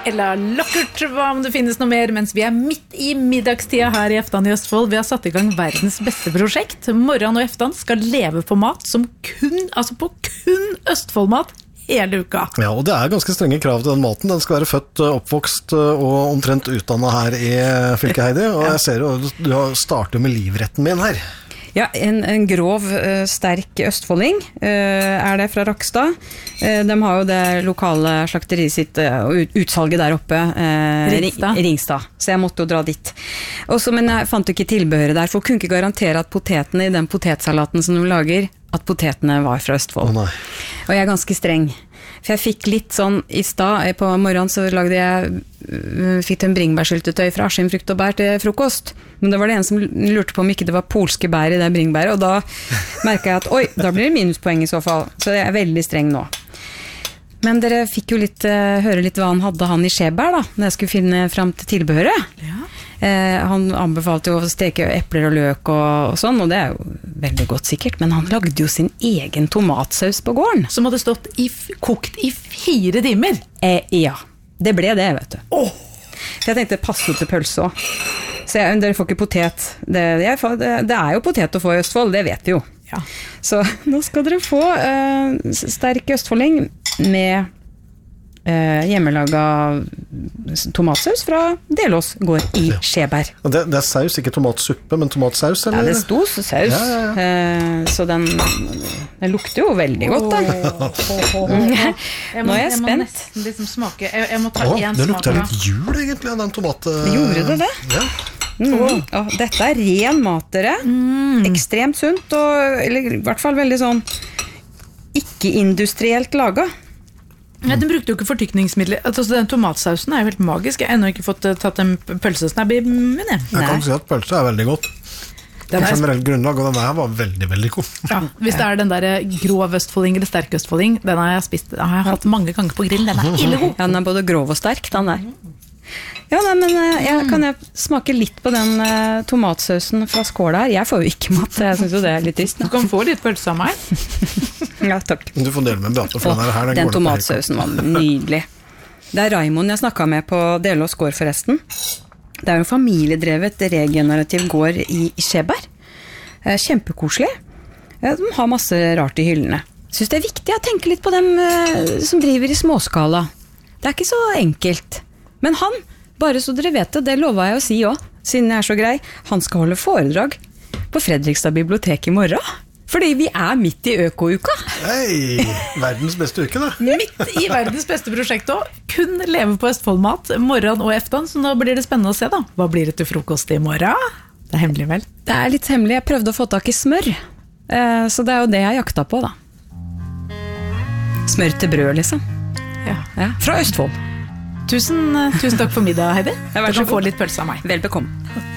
eller lokkert, hva om det finnes noe mer, mens vi midt i middagstida her i Eftan i Østfold. Vi har satt i gang verdens beste prosjekt. Morran og Eftan skal leve på mat som kun Østfoldmat hele uka. Ja, og det ganske strenge krav til den maten. Den skal være født, oppvokst og omtrent utdannet her i fylket, Heidi. Og jeg ser jo, du starter med livretten min her. Ja, en grov, sterk østfolding det fra Rakstad. De har jo det lokale slakteriet sitt og utsalget der oppe, Ringstad. Så jeg måtte jo dra dit. Men jeg fant jo ikke tilbehøret der, for jeg kunne ikke garantere at potetene i den potetsalaten som de lager, at potetene var fra Østfold. Og jeg ganske streng. For jeg fikk litt sånn i stad, på morgenen så fikk en bringebærsyltetøy fra Askim frukt og bær til frokost. Men det var det en som lurte på om ikke det var polske bær i det bringebæret, og da merket jeg at da blir det minuspoeng i så fall. Så jeg veldig streng nå. Men dere fikk jo høre litt hva han i Skjeberg da, når jeg skulle finne frem til tilbehøret. Ja. Han anbefalte jo å steke epler og løk og sånn, og det jo veldig godt sikkert, men han lagde jo sin egen tomatsaus på gården. Som hadde stått kokt i 4 timer? Ja, det ble det, vet du. For jeg tenkte, pass ut til pølse også. Så dere får ikke potet. Det jo potet å få i Østfold, det vet vi jo. Ja. Så nå skal dere få sterk østfolding med hjemmelaga tomatsaus fra Delås gård i Skjeberg. Det saus, ikke tomatsuppe, men tomatsaus, eller? Ja, det sto saus. Ja. Så den lukter jo veldig godt, da. Nå jeg spent. Jeg må nesten liksom smake. Jeg må ta en smak. Det lukter litt jul, egentlig, den tomaten. Gjorde det det? Ja. Dette ren mat, dere. Ekstremt sunt, eller i hvert fall veldig sånn ikke-industrielt laget. Ja, den brukte jo ikke fortykningsmidler. Den tomatsausen jo helt magisk. Jeg har ennå ikke fått tatt en pølsesnabb i munnen. Jeg kan si at pølse veldig godt. På generelt grunnlag, og den var veldig, veldig god. Ja, hvis det den der grov østfolding eller sterk østfolding, den har jeg spist. Den har jeg hatt mange ganger på grill. Den ille god. Ja, den både grov og sterk, den der. Ja, men kan jeg smake litt på den tomatsausen fra skål her? Jeg får jo ikke mat, så jeg synes jo det litt trist. Du kan få litt pølse av meg. Ja, takk. Du får dele med Beate, for den tomatsausen var nydelig. Det Raimond jeg snakket med på Delås gård forresten. Det jo en familiedrevet regenerativ gård i Skjeberg. Kjempekoselig. De har masse rart i hyllene. Jeg synes det viktig å tenke litt på dem som driver i småskala. Det ikke så enkelt. Men han, bare så dere vet det, det lovet jeg å si også, siden jeg så grei, han skal holde foredrag på Fredrikstad bibliotek i morgen. Fordi vi midt i øko-uka. Hei, verdens beste uke da. Midt i verdens beste prosjekt også. Kun leve på Østfoldmat, morgen og eftan, så nå blir det spennende å se da. Hva blir det til frokost i morgen? Det hemmelig vel? Det litt hemmelig, jeg prøvde å få tak i smør. Så det jo det jeg jakta på da. Smør til brød liksom. Ja. Fra Østfold. Tusen takk for middag, Heidi. Du kan få litt pølse av meg. Vel bekomme.